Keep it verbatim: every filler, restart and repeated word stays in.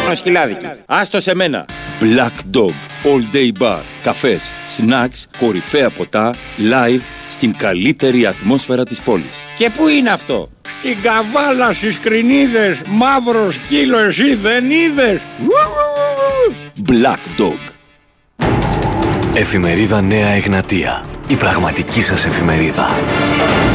σκυλάδικη. Άστο σε μένα. Black Dog. All Day Bar. Καφές, snacks, κορυφαία ποτά, live στην καλύτερη ατμόσφαιρα της πόλης. Και πού είναι αυτό? Στην Καβάλα, στις Κρινίδες. Μαύρο σκύλο, εσύ δεν είδες? Black Dog. Εφημερίδα Νέα Εγνατία. Η πραγματική σας εφημερίδα.